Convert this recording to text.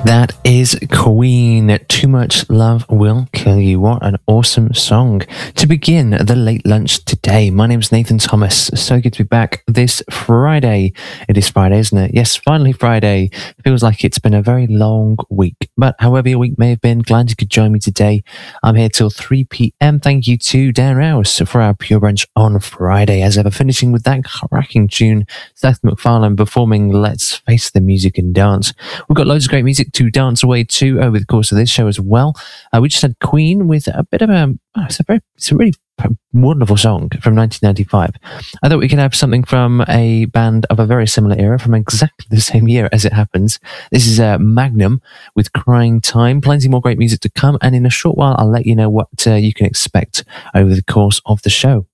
That is Queen. Too Much Love Will Kill You. What an awesome song to begin the late lunch today. My name is Nathan Thomas. So good to be back this Friday. It is Friday, isn't it? Yes, finally Friday. Feels like it's been a very long week. But however your week may have been, glad you could join me today. I'm here till 3 p.m. Thank you to Dan Rouse for our Pure Brunch on Friday. As ever, finishing with that cracking tune, Seth MacFarlane performing Let's Face the Music and Dance. We've got loads of great music to dance away to over the course of this show as well. We just had Queen with a bit of it's a really wonderful song from 1995. I thought we could have something from a band of a very similar era from exactly the same year as it happens. This is Magnum with Crying Time. Plenty more great music to come, and in a short while I'll let you know what you can expect over the course of the show.